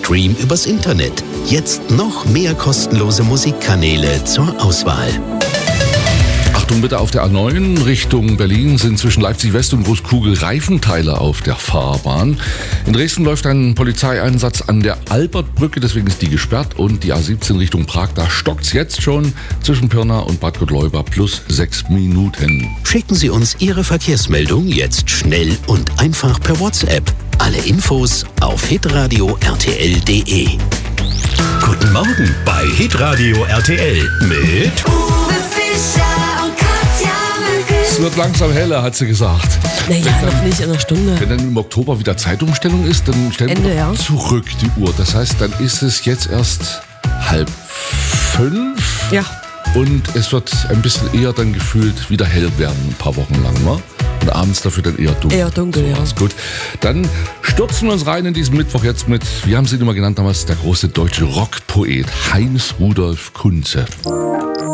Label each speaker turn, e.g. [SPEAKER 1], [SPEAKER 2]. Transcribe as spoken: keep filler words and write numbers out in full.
[SPEAKER 1] Stream übers Internet. Jetzt noch mehr kostenlose Musikkanäle zur Auswahl.
[SPEAKER 2] Achtung bitte, auf der A neun Richtung Berlin sind zwischen Leipzig West und Großkugel Reifenteile auf der Fahrbahn. In Dresden läuft ein Polizeieinsatz an der Albertbrücke, deswegen ist die gesperrt. Und die A siebzehn Richtung Prag, da stockt's jetzt schon zwischen Pirna und Bad Gottleuba plus sechs Minuten.
[SPEAKER 1] Schicken Sie uns Ihre Verkehrsmeldung jetzt schnell und einfach per WhatsApp. Alle Infos auf hitradio r t l punkt d e. Guten Morgen bei Hitradio R T L mit
[SPEAKER 3] Uwe Fischer und Katja Mücke.
[SPEAKER 2] Es wird langsam heller, hat sie gesagt.
[SPEAKER 4] Naja, noch nicht in einer Stunde.
[SPEAKER 2] Wenn dann im Oktober wieder Zeitumstellung ist, dann stellen
[SPEAKER 4] Ende,
[SPEAKER 2] wir
[SPEAKER 4] ja.
[SPEAKER 2] zurück die Uhr. Das heißt, dann ist es jetzt erst halb fünf.
[SPEAKER 4] Ja.
[SPEAKER 2] Und es wird ein bisschen eher dann gefühlt wieder hell werden, ein paar Wochen lang, ne? Und abends dafür dann eher dunkel.
[SPEAKER 4] Eher dunkel, ja.
[SPEAKER 2] Ist gut. Dann stürzen wir uns rein in diesen Mittwoch jetzt mit, wie haben Sie ihn immer genannt damals, der große deutsche Rockpoet Heinz Rudolf Kunze.